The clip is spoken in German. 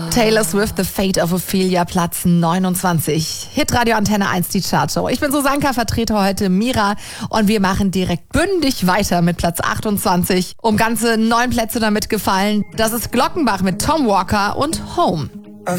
Taylor Swift, The Fate of Ophelia, Platz 29. Hitradio Antenne 1, die Chartshow. Ich bin Susanka, vertrete heute Mira und wir machen direkt bündig weiter mit Platz 28. Um ganze 9 Plätze damit gefallen. Das ist Glockenbach mit Tom Walker und Home.